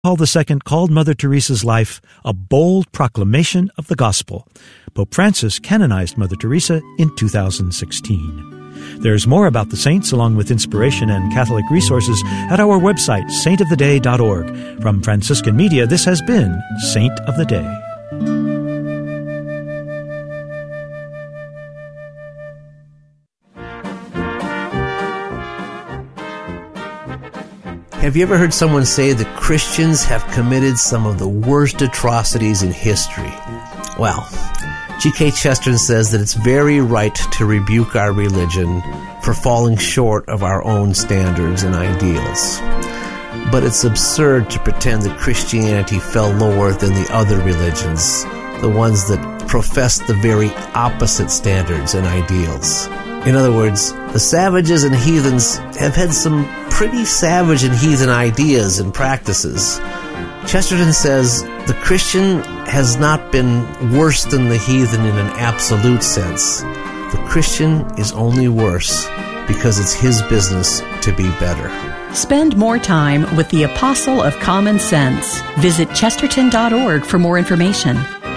Paul II called Mother Teresa's life a bold proclamation of the gospel. Pope Francis canonized Mother Teresa in 2016. There's more about the saints, along with inspiration and Catholic resources, at our website, saintoftheday.org. From Franciscan Media, this has been Saint of the Day. Have you ever heard someone say that Christians have committed some of the worst atrocities in history? Well, G.K. Chesterton says that it's very right to rebuke our religion for falling short of our own standards and ideals. But it's absurd to pretend that Christianity fell lower than the other religions, the ones that profess the very opposite standards and ideals. In other words, the savages and heathens have had some pretty savage and heathen ideas and practices. Chesterton says the Christian has not been worse than the heathen in an absolute sense. The Christian is only worse because it's his business to be better. Spend more time with the Apostle of Common Sense. Visit chesterton.org for more information.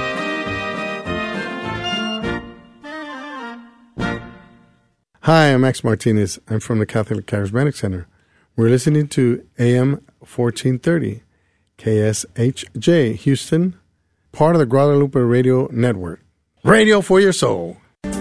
Hi, I'm Max Martinez. I'm from the Catholic Charismatic Center. We're listening to AM 1430, KSHJ, Houston, part of the Guadalupe Radio Network. Radio for your soul.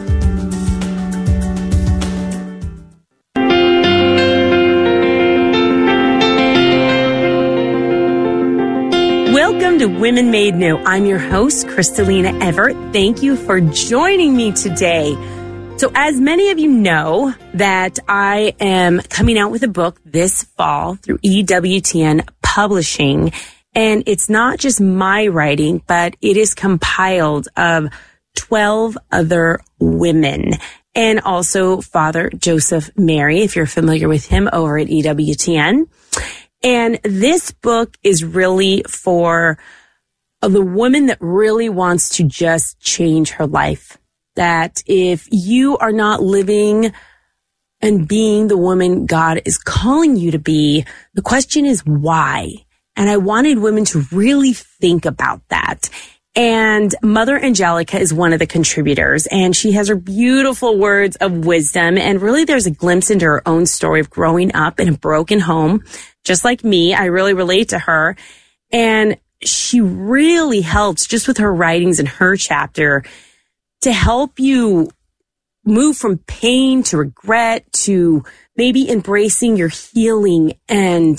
Welcome to Women Made New. I'm your host, Kristalina Everett. Thank you for joining me today. So as many of you know, that I am coming out with a book this fall through EWTN Publishing. And it's not just my writing, but it is compiled of 12 other women. And also Father Joseph Mary, if you're familiar with him over at EWTN. And this book is really for the woman that really wants to just change her life. That if you are not living and being the woman God is calling you to be, the question is why? And I wanted women to really think about that. And Mother Angelica is one of the contributors, and she has her beautiful words of wisdom. And really there's a glimpse into her own story of growing up in a broken home. Just like me, I really relate to her. And she really helps just with her writings and her chapter to help you move from pain to regret to maybe embracing your healing and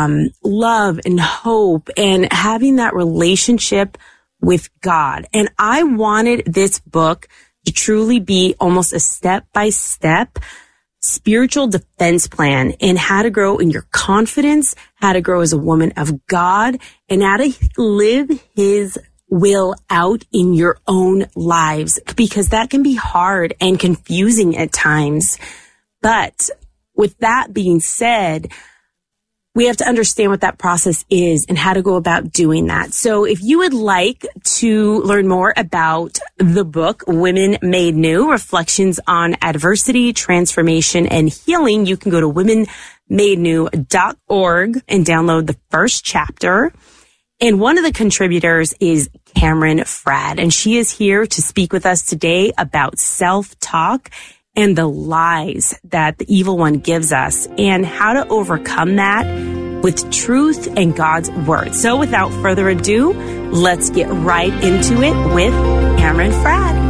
love and hope and having that relationship with God. And I wanted this book to truly be almost a step-by-step spiritual defense plan in how to grow in your confidence, how to grow as a woman of God, and how to live His will out in your own lives, because that can be hard and confusing at times. But with that being said, we have to understand what that process is and how to go about doing that. So if you would like to learn more about the book, Women Made New, Reflections on Adversity, Transformation, and Healing, you can go to womenmadenew.org and download the first chapter. And one of the contributors is Cameron Frad, and she is here to speak with us today about self-talk and the lies that the evil one gives us and how to overcome that with truth and God's word. So without further ado, let's get right into it with Cameron Frad.